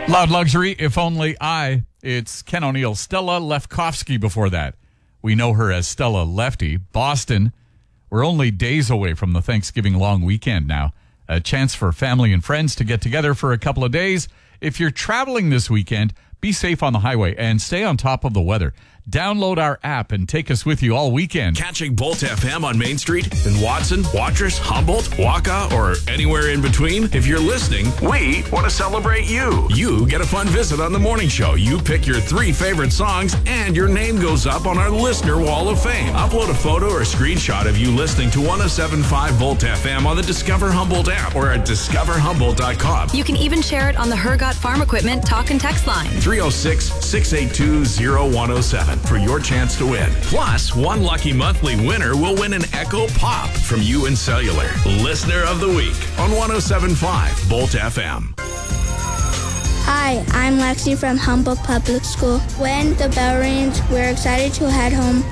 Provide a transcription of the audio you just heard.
Loud Luxury, If Only I. It's Ken O'Neill. Stella Lefkowski before that. We know her as Stella Lefty. Boston, we're only days away from the Thanksgiving long weekend now. A chance for family and friends to get together for a couple of days. If you're traveling this weekend, be safe on the highway and stay on top of the weather. Download our app and take us with you all weekend. Catching Bolt FM on Main Street in Watson, Watrous, Humboldt, Waka, or anywhere in between? If you're listening, we want to celebrate you. You get a fun visit on the morning show. You pick your 3 favorite songs, and your name goes up on our Listener Wall of Fame. Upload a photo or screenshot of you listening to 107.5 Volt FM on the Discover Humboldt app or at discoverhumboldt.com. You can even share it on the Hergot Farm Equipment talk and text line. 306-682-0107 for your chance to win. Plus, one lucky monthly winner will win an Echo Pop from UN Cellular. Listener of the Week on 107.5 Volt FM. Hi, I'm Lexi from Humboldt Public School. When the bell rings, we're excited to head home